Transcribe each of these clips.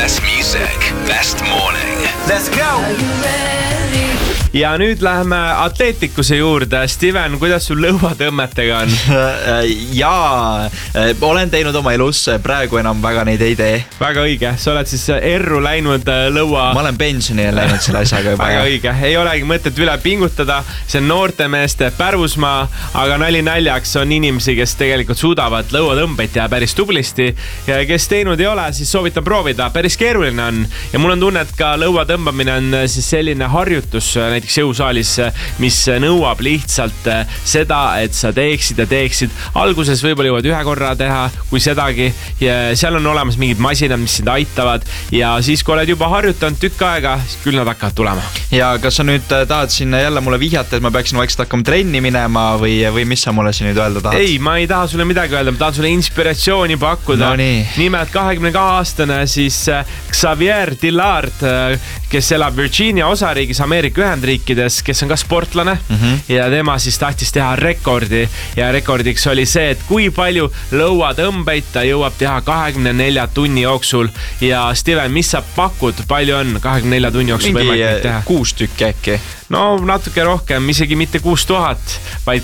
Best music, best morning. Let's go! Ja nüüd läheme atleetikuse juurde. Steven, kuidas sul lõuatõmmetega on? Jaa, olen teinud oma elus, praegu enam väga neid ei tee. Väga õige, sa oled siis erru läinud lõua... Ma olen pensioni läinud selle asjaga juba. Väga õige, ei olegi mõtet üle pingutada. See on noortemeeste pärusmaa, aga nali naljaks on inimesi, kes tegelikult suudavad lõuatõmbeid teha päris tublisti. Ja kes teinud ei ole, siis soovitan proovida. Päris keeruline on. Ja mul on tunne, et ka lõuatõmbamine on siis selline harjutus näiteks jõusaalis, mis nõuab lihtsalt seda, et sa teeksid ja teeksid. Alguses võib-olla jõuad ühe korra teha, kui sedagi. Ja seal on olemas mingid masinad, mis sind aitavad. Ja siis, kui oled juba harjutanud tükk aega, siis küll nad hakkavad tulema. Ja kas sa nüüd tahad sinna jälle mulle vihjata, et ma peaksin vaikselt hakkama trenni minema või mis sa mulle siin nüüd öelda tahad? Ei, ma ei taha sulle midagi öelda, ma tahan sulle inspiratsiooni pakkuda. No nii. Nimelt 22-aastane siis Xavier Dillard, kes elab Virginia osariigis Ameerika Ühendriikides, kes on ka sportlane ja tema siis tahtis teha rekordi ja rekordiks oli see, et kui palju lõuatõmbeid ta jõuab teha 24 tunni jooksul ja Steven, mis sa pakud, palju on 24 tunni jooksul võimalik teha? 6 tükki äkki? No natuke rohkem, isegi mitte 6000, vaid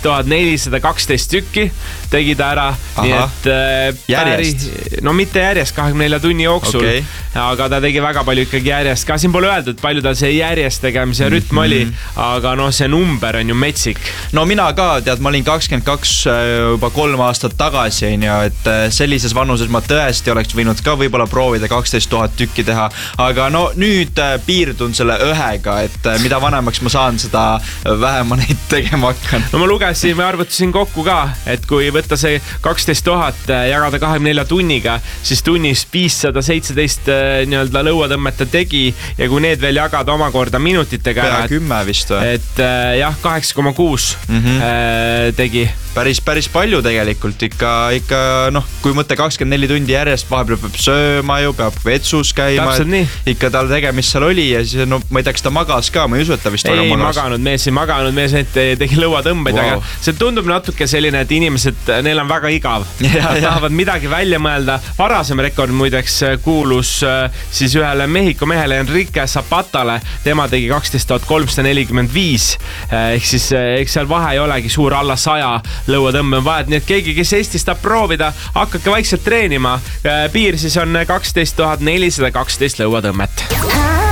12412 tükki tegi ta ära. Nii et järjest? No mitte järjest 24 tunni jooksul, aga ta tegi väga palju ikkagi järjest. Ka siin pole öeldud, palju ta see järjest tegemise rütm oli, aga no see number on ju metsik. No mina ka, tead, ma olin 22 juba 3 aastat tagasi, et sellises vanuses ma tõesti oleks võinud ka võib-olla proovida 12 000 tükki teha, aga no nüüd piirdun selle ühega, et mida vanemaks ma saan, seda vähem ma neid tegema hakkan. No ma lugesin, ma arvutasin kokku ka, et kui võtta see 12 000 jagada 24 tunniga, siis tunnis 517 nii-öelda lõuatõmmeta tegi ja kui need veel jagada omakorda minutitega ära, 10 vist või? Et jah, 8,6 tegi. Päris palju tegelikult, ikka noh, kui mõte 24 tundi järjest, vahepeal peab sööma ju, peab vetsus käima, ikka tal tegemist seal oli ja siis no ma ei tea, kas ta magas ka, ma ei usu, et ta vist väga magas. Ei maganud, mees tegi lõuatõmbeid, aga see tundub natuke selline, et inimesed, neil on väga igav. Nad tahavad midagi välja mõelda. Varasem rekord muideks kuulus siis ühele Mehhiko mehele Enrique Zapatale, tema tegi 12 345, ehk siis eks seal vahe ei olegi suur alla 100 lõuatõmbe on vahet, nii et keegi, kes Eestis tahab proovida, hakkake vaikselt treenima. Piir siis on 12 412 lõuatõmmet.